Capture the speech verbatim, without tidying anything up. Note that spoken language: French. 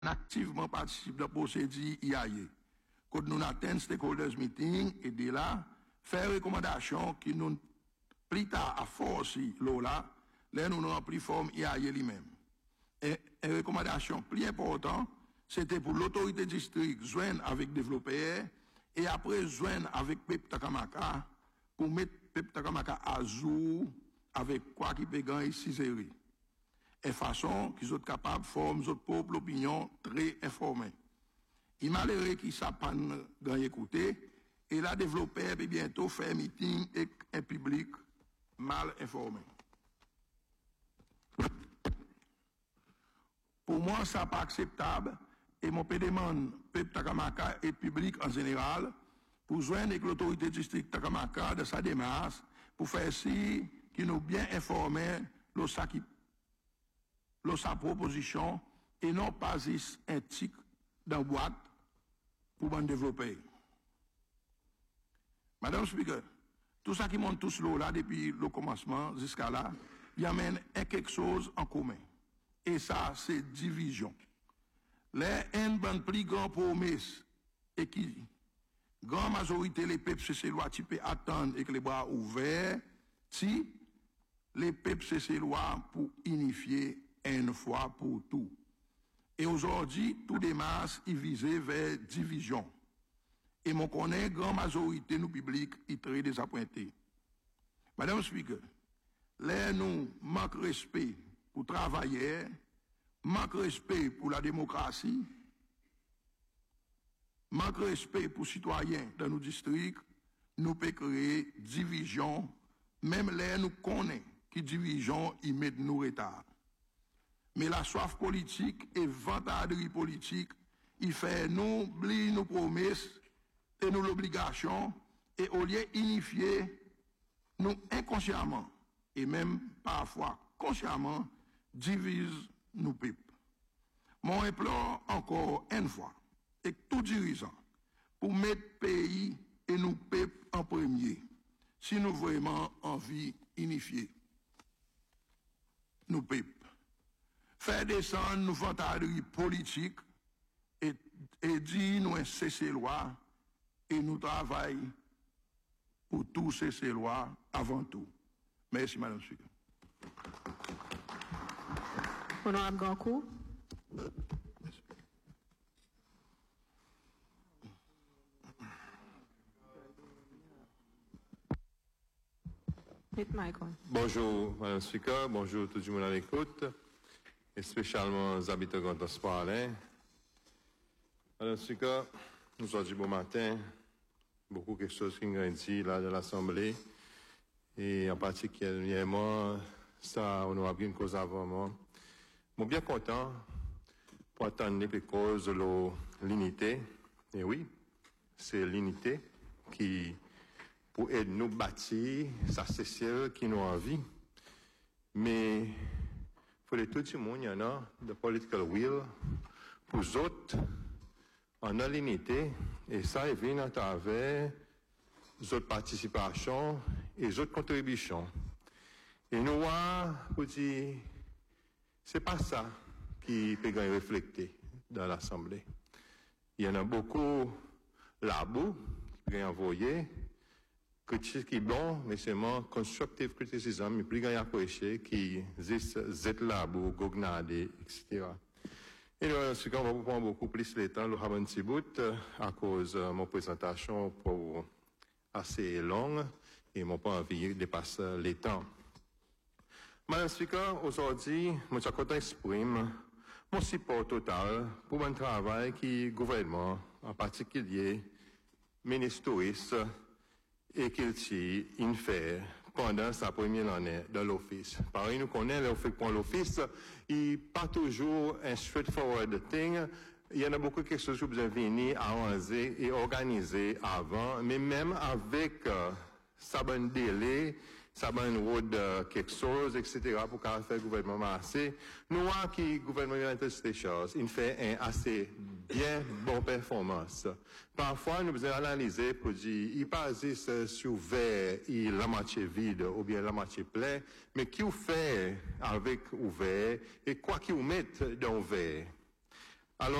activement participe dans le procédure I A I. Quand nous atteignons stakeholders meeting et de là, faire recommandation qui nous plus tard à force là, là nous remplit forme I A I lui-même. Et une recommandation plus importante, c'était pour l'autorité district joindre avec développeurs et après joindre avec Pep Takamaka pour mettre Pep Takamaka à jour avec quoi qui peut gagner ici série. Et façon qu'ils sont capables de former notre propre opinion très informée. Il malheureux qui ça pas gagner écouter et la développeur peut bientôt faire meeting avec un public mal informé. Pour moi, ça n'est pas acceptable et mon demande Pep Takamaka et public en général pour joindre avec l'autorité district Takamaka de sa démarche pour faire si qui nous bien informés de sa, qui, de sa proposition et non pas un tic dans boîte pour nous développer. Madame Speaker, tout ça qui monte tous l'eau là depuis le commencement jusqu'à là, il y a même quelque chose en commun. Et ça, c'est division. Les un bonne plus grand promesse et qui, grande majorité, les peuples C C lois, tu peux attendre avec les bras ouverts, si les peuples C C lois pour unifier une fois pour tout. Et aujourd'hui, tous les masses y visaient vers division. Et mon connaît, grande majorité, nous publics, y très désappointés. Madame Speaker, là, nous manque respect pour travailler, manque respect pour la démocratie, manque respect pour citoyens dans nos districts, nous peut créer division, même là nous connaissons qui division y met nous retard. Mais la soif politique et vantaderie politique, il fait nous oublier nos promesses et nos obligations, et au lieu d'unifier, nous inconsciemment, et même parfois consciemment, divise nos peuples. Mon implore encore une fois, et tout dirigeant, pour mettre pays et nos peuples en premier, si nous vraiment envie unifier nos peuples. Faire descendre nos vantaderies politiques et, et dire nous un cessez-loi et nous travaillons pour tous cessez-loi avant tout. Merci, Madame Speaker. Honorable Gankou. Bonjour, Madame Speaker. Bonjour tout le monde à l'écoute, et spécialement les habitants de Grand Espoir-Alain. Madame Speaker, nous avons dit bon matin, beaucoup de choses qui ont dit là de l'Assemblée, et en particulièrement, ça, on aura une cause avant moi. Je suis bien content pour attendre les causes de l'unité. Et oui, c'est l'unité qui, pour aider nous bâtir, ça c'est celle qui nous a envie. Mais, pour les tout le monde, il y en a de political will. Pour les autres, on a l'unité, et ça, il vient à travers les autres participations et les autres contributions. Et nous, pour dire, c'est pas ça qui peut refléter dans l'Assemblée. Il y en a beaucoup là-bas qui peuvent envoyer critique qui est bon, mais seulement constructive criticism, mais plus gagnant apprécié qui zet là-bas, gognade, et cetera. Et là, ce qu'on va vous prendre beaucoup plus le temps, le Haban Tibout, à cause de mon présentation pour assez longue, et mon pas envie de dépasser les temps. Madame Speaker, aujourd'hui, je suis content d'exprimer mon support total pour mon travail qui le gouvernement, en particulier, ministre et qu'il s'y fait pendant sa première année dans l'office. Pareil, nous connaissons l'office pour l'office, il n'est pas toujours un straightforward thing. Il y en a beaucoup de choses que vous avez venir arranger et organiser avant, mais même avec euh, ça bon délai, ça bon road euh, quelque chose, et cetera pour faire le gouvernement assez. Nous avons qui le gouvernement United States, il fait un assez bien bonne performance. Parfois, nous devons analyser pour dire, il pas juste sur verre, il la moitié vide ou bien la moitié plein, mais qui vous fait avec ouvert et quoi qu'il vous mette dans le verre.